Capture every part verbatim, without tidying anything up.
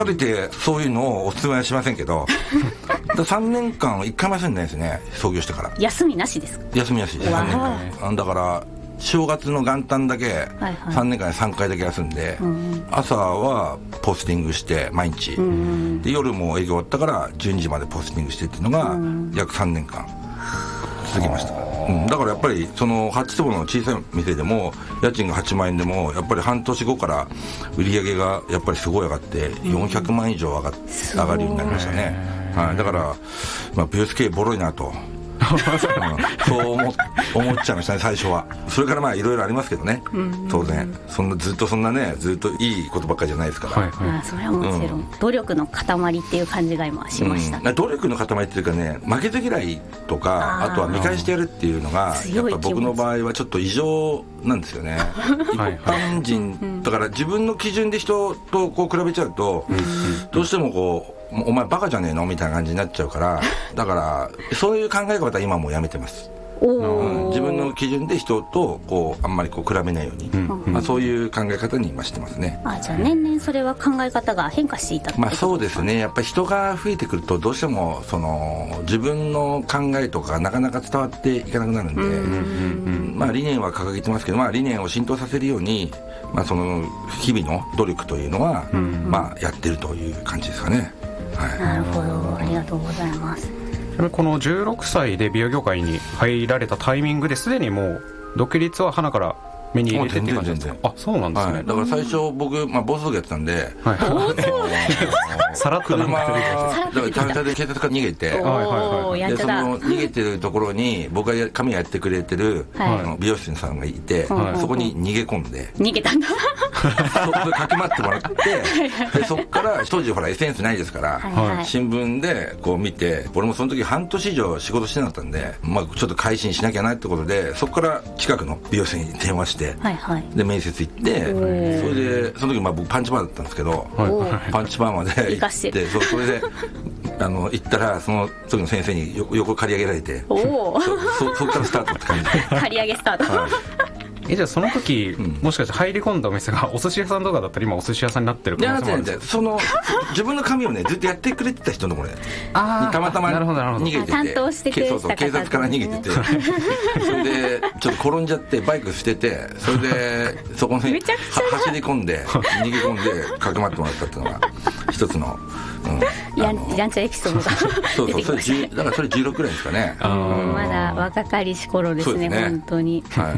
あえてそういうのをお勧めはしませんけどさんねんかんはいっかいも休んでないですね、創業してから。 休みなしですか？ 休みなしでさんねんかんだから正月の元旦だけさんねんかんでさんかいだけ休んで、はいはい、朝はポスティングして毎日、うん、で夜も営業終わったからじゅうにじまでポスティングしてっていうのが約さんねんかん続きましたから、うん、だからやっぱりそのはち坪の小さい店でも家賃がはちまんえんでもやっぱり半年後から売り上げがやっぱりすごい上がってよんひゃくまん以上上が、上がるようになりましたね、はい、だから、まあ、美容室経営ボロいなとうん、そう思 っ, 思っちゃいましたね最初は。それからまあいろいろありますけどね、うん、当然そんなずっとそんなねずっといいことばっかりじゃないですから、はいはい、 あそれはもちろん、うん、努力の塊っていう感じが今しました、 うん、努力の塊っていうかね負けず嫌いとか あ, あとは見返してやるっていうのがやっぱ僕の場合はちょっと異常なんですよね一般人だから自分の基準で人とこう比べちゃうと、うん、どうしてもこうお前バカじゃねえのみたいな感じになっちゃうからだからそういう考え方は今もうやめてます。うん、自分の基準で人とこうあんまりこう比べないように、うんまあ、そういう考え方に今してますね。 あじゃあ年々それは考え方が変化していたってことですか？ まあそうですね。やっぱり人が増えてくるとどうしてもその自分の考えとかなかなか伝わっていかなくなるんで、うん、まあ、理念は掲げてますけど、まあ、理念を浸透させるように、まあ、その日々の努力というのは、うんまあ、やってるという感じですかね。はい、 なるほど、ありがとうございます。 このじゅうろくさいで美容業界に入られたタイミングですでにもう独立は花から目に入れてっていう感じですか？あ、そうなんですね、 はい、だから最初僕、まあ、暴走族やってたんで、 はい、暴走族さらっとなんか車だからで警察から逃げて、 おー、 でその逃げてるところに僕が髪やってくれてる、はい、あの美容師さんがいて、はい、そこに逃げ込んで逃げたんだそこでかき回ってもらってでそこから当時ほら エスエヌエス ないですから、はいはい、新聞でこう見て俺もその時半年以上仕事してなかったんで、まあ、ちょっと改心しなきゃなってことでそこから近くの美容師に電話してはいはい、で面接行ってそれでその時まあ僕パンチバーだったんですけどパンチバーまで行ってそ, それであの行ったらその時の先生に横, 横刈り上げられて そ, そ, そこからスタートって感じで刈り上げスタート、はいえじゃあその時、うん、もしかして入り込んだお店がお寿司屋さんとかだったら今お寿司屋さんになってる可能性もあるんですか？その自分の髪をねずっとやってくれてた人のこれあたまたま逃げてて担当してくれてた方、 そうそう警察から逃げててそれでちょっと転んじゃってバイク捨ててそれでそこに走り込んで逃げ込んでかくまってもらったっていうのが一つの、 うん、や, やんちゃエピソードが出てきましたね。 だからそれじゅうろくくらいですかね。 まだ若かりし頃です ね, ですね本当に、はい、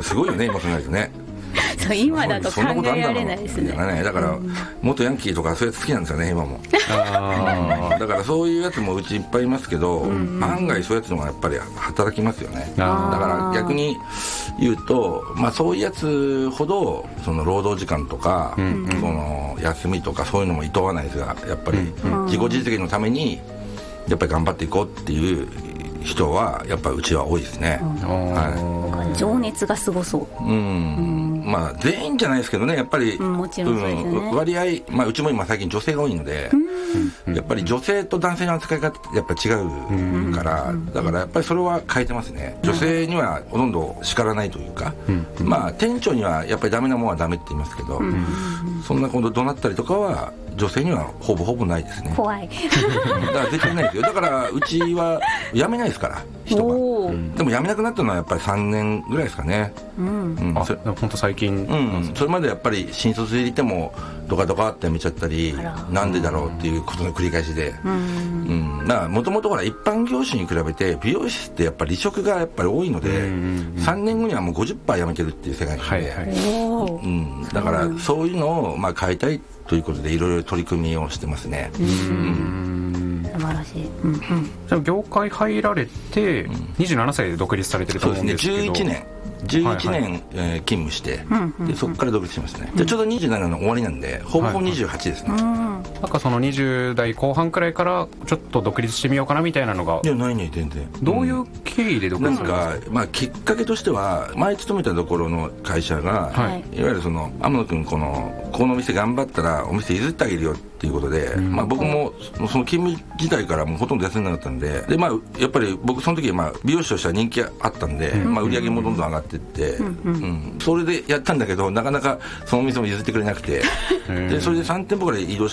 すごいよね今考えるとね。 そう今だと考えられないですね。 だから、うん、元ヤンキーとかそういうやつ好きなんですよね今もあだからそういうやつもうちいっぱいいますけど、うんうん、案外そういうやつの方がやっぱり働きますよね。だから逆に言うと、まあ、そういうやつほどその労働時間とか、うんうん、その休みとかそういうのも厭わないですがやっぱり自己実現のためにやっぱり頑張っていこうっていう人はやっぱうちは多いですね、うんはい、情熱がすごそう、 うんうん、まあ全員じゃないですけどねやっぱり、うん、もちろんそうですね、うん、割合、まあ、うちも今最近女性が多いので、うん、やっぱり女性と男性の扱い方ってやっぱり違うから、うん、だからやっぱりそれは変えてますね。女性にはほとんど叱らないというか、うん、まあ店長にはやっぱりダメなものはダメって言いますけど、うん、そんなこと怒鳴ったりとかは女性にはほぼほぼないですね。 怖いだから絶対ないですよ。だからうちは辞めないですから人が、うん、でも辞めなくなったのはやっぱりさんねんぐらいですかね、うんうん、 あそれ本当最近、 うん、それまでやっぱり新卒で入れてもドカドカって辞めちゃったりなんでだろうっていうことの繰り返しで、もともとほら一般業種に比べて美容師ってやっぱり離職がやっぱり多いので、うんうんうん、さんねんごにはもう ごじゅっパーセント 辞めてるっていう世界なので、はいはいうん、だからそういうのをまあ変えたいということでいろいろ取り組みをしてますね。うんうん素晴らしい、うんうん、 じゃあ業界入られてにじゅうななさいで独立されてると思うんですけど、 そうですねじゅういちねんじゅういちねん、はいはいえー、勤務して、うんうん、でそこから独立しましたね、うん、でちょうどにじゅうななの終わりなんでほぼほぼにじゅうはちですね、はいはい、 なんかそのにじゅう代後半くらいからちょっと独立してみようかなみたいなのがいやないね全然どういう経緯で独立するんですか？ なんか、まあ、きっかけとしては前勤めたところの会社が、はい、いわゆるその天野君このこの店頑張ったらお店譲ってあげるよっていうことで、うんまあ、僕もその勤務自体からもうほとんど休んでなかったんで、で、まあ、やっぱり僕その時、まあ、美容師としては人気あったんで、うんまあ、売り上げもどんどん上がってってって、うんうんうん、それでやったんだけどなかなかその店も譲ってくれなくてでそれでさん店舗ぐらい移動